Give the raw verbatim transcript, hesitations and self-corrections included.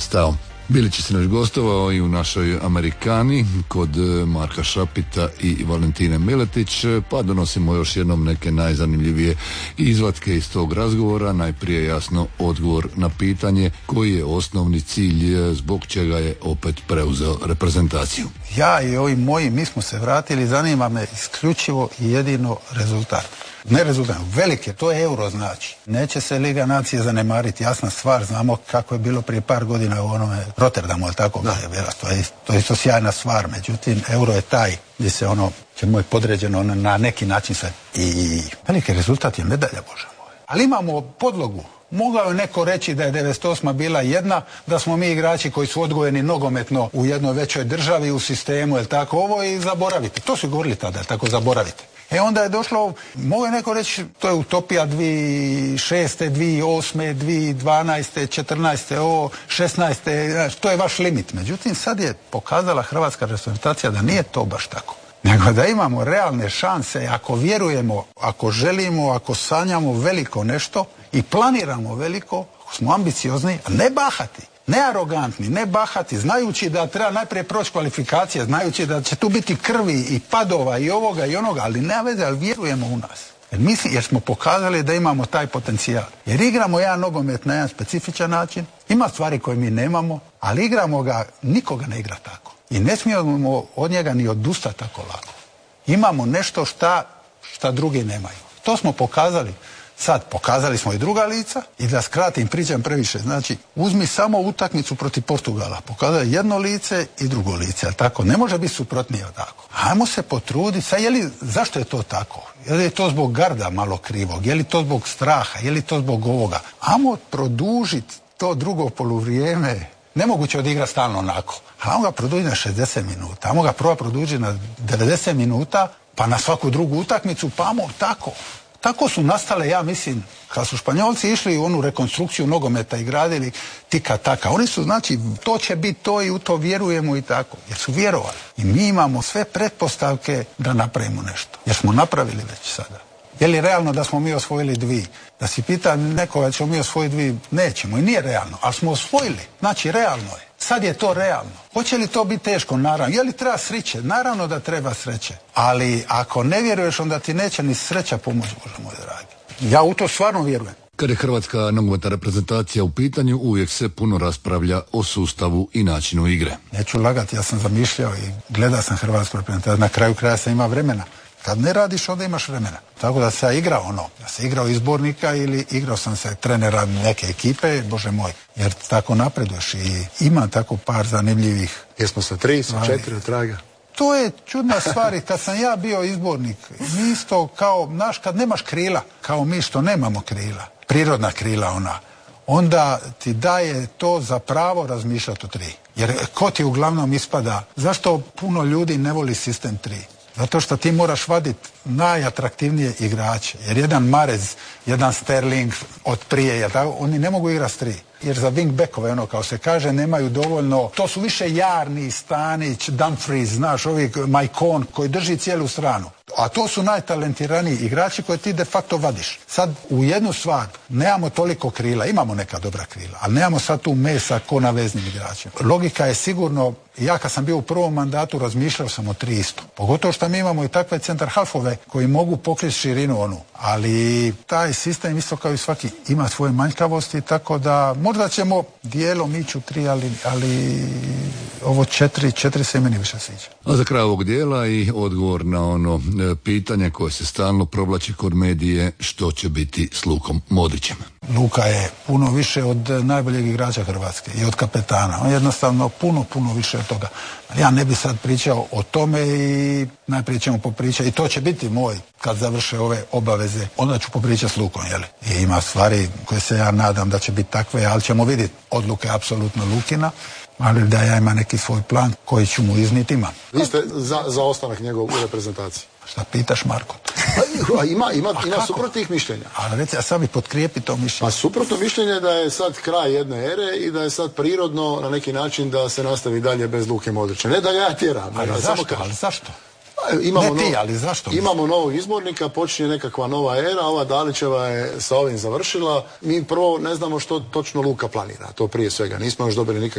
stao. Bilić je sinoć gostovao i u našoj Amerikani kod Marka Šapita i Valentine Miletić, pa donosimo još jednom neke najzanimljivije izvatke iz tog razgovora. Najprije jasno odgovor na pitanje koji je osnovni cilj zbog čega je opet preuzeo reprezentaciju. Ja i ovi moji, mi smo se vratili, zanima me isključivo i jedino rezultat. Ne rezultat, velike, to je euro znači. Neće se Liga nacije zanemariti, jasna stvar, znamo kako je bilo prije par godina u onome Rotterdamu, ali tako da je bila, to je, to je isto sjajna stvar, međutim, euro je taj gdje se ono, ćemo je podređeno na neki način sve. I veliki rezultat je medalja, Bože moj. Ali imamo podlogu. Mogao je neko reći da je devedeset osma bila jedna, da smo mi igrači koji su odgojeni nogometno u jednoj većoj državi, u sistemu, jel tako, ovo i zaboravite. To su govorili tada, jel tako, zaboravite. E onda je došlo, mogu je neko reći, to je utopija dvije tisuće šeste, dvije tisuće osme, dvije tisuće dvanaeste, četrnaeste, o, šesnaeste, to je vaš limit. Međutim, sad je pokazala hrvatska reprezentacija da nije to baš tako. Nego da imamo realne šanse, ako vjerujemo, ako želimo, ako sanjamo veliko nešto i planiramo veliko, ako smo ambiciozni, a ne bahati. Ne arogantni, ne bahati, znajući da treba najprije proći kvalifikacije, znajući da će tu biti krvi i padova i ovoga i onoga, ali ne veze, ali vjerujemo u nas. Jer, mislim, jer smo pokazali da imamo taj potencijal. Jer igramo jedan nogomet na jedan specifičan način, ima stvari koje mi nemamo, ali igramo ga, nikoga ne igra tako. I ne smijemo od njega ni odustati tako lako. Imamo nešto šta, šta drugi nemaju. To smo pokazali. Sad, pokazali smo i druga lica i da skratim, pričam previše. Znači, uzmi samo utakmicu protiv Portugala. Pokazali jedno lice i drugo lice. Ali tako, ne može biti suprotnije od tako. Ajmo se potruditi. Sad, je li, zašto je to tako? Je li to zbog garda malo krivog? Je li to zbog straha? Je li to zbog ovoga? Ajmo produžiti to drugo poluvrijeme. Nemoguće odigrati stalno onako. Ajmo ga produžiti na šezdeset minuta. Ajmo ga prvo produžiti na devedeset minuta, pa na svaku drugu utakmicu, pa ajmo tako. Tako su nastale, ja mislim, kad su Španjolci išli u onu rekonstrukciju nogometa i gradili tika taka. Oni su, znači, to će biti to i u to vjerujemo i tako. Jer su vjerovali. I mi imamo sve pretpostavke da napravimo nešto. Jer smo napravili već sada. Je li realno da smo mi osvojili dvi? Da si pita nekoga ćemo mi osvojiti dvi, nećemo. I nije realno. Ali smo osvojili. Znači, realno je. Sad je to realno. Hoće li to biti teško? Naravno. Je li treba sreće? Naravno da treba sreće. Ali ako ne vjeruješ, onda ti neće ni sreća pomoći, Bože moj dragi. Ja u to stvarno vjerujem. Kad je hrvatska nogometna reprezentacija u pitanju, uvijek se puno raspravlja o sustavu i načinu igre. Neću lagati, ja sam zamišljao i gledao sam hrvatsku reprezentaciju. Na kraju kraja sam ima vremena. Kad ne radiš, onda imaš vremena. Tako da se ja igrao ono, da se igrao izbornika ili igrao sam se trenera neke ekipe, Bože moj, jer tako napreduješ i ima tako par zanimljivih. Jesmo sa tri, sa četiri od traga. To je čudna stvar i kad sam ja bio izbornik, mi isto kao, naš, kad nemaš krila, kao mi što nemamo krila, prirodna krila ona, onda ti daje to za pravo razmišljati o tri. Jer ko ti uglavnom ispada, zašto puno ljudi ne voli sistem tri? Zato što ti moraš vaditi najatraktivnije igrače. Jer jedan Marez, jedan Sterling od prije, jel tako, oni ne mogu igrati s tri. Jer za wingbackove, ono kao se kaže, nemaju dovoljno, to su više Jarni, Stanić, Dumfries, znaš, ovi Maicon koji drži cijelu stranu. A to su najtalentiraniji igrači koje ti de facto vadiš. Sad u jednu stvar, nemamo toliko krila, imamo neka dobra krila, ali nemamo sad tu mesa ko na veznim igračima. Logika je sigurno, ja kad sam bio u prvom mandatu razmišljao sam o tri isto. Pogotovo što mi imamo i takve centar halfove koji mogu pokriti širinu onu. Ali taj sistem isto kao i svaki ima svoje manjkavosti, tako da možda ćemo dijelom ići u tri, ali, ali ovo četiri, četiri se meni više sviđa. A za kraj ovog dijela i odgovor na ono e, pitanje koje se stalno provlači kod medije, što će biti s Lukom Modrićem. Luka je puno više od najboljeg igrača Hrvatske i od kapetana. On je jednostavno puno, puno više od toga. Ja ne bi sad pričao o tome i najprije ćemo popričati. I to će biti moj, kad završe ove obaveze, onda ću popričati s Lukom, jeli? I ima stvari koje se ja nadam da će biti takve, ali ćemo vidjeti. Odluka je apsolutno Lukina, ali da ja imam neki svoj plan koji ću mu izniti, imam. Vi ste za, za ostanak njegov u reprezentaciji? Šta pitaš, Marko? A ima, ima, ima suprotnih mišljenja. Ali reci, a sad bi potkrijepi to mišljenje. Pa suprotno mišljenje je da je sad kraj jedne ere i da je sad prirodno na neki način da se nastavi dalje bez Luke Modrića. Ne da ga ja tjeram. Ali ja zašto? Samo ali zašto? Imamo ne ti, nov, ali zašto? Imamo novog izbornika, počinje nekakva nova era, ova Dalićeva je sa ovim završila. Mi prvo ne znamo što točno Luka planira, to prije svega. Nismo još dobili nikakve